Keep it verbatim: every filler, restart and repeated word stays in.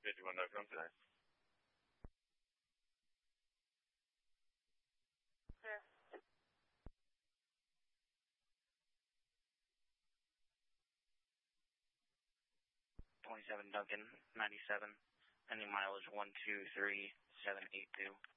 fifty-one dot com today. Sure. twenty-seven Duncan, ninety-seven, ending mileage one two three seven eight two.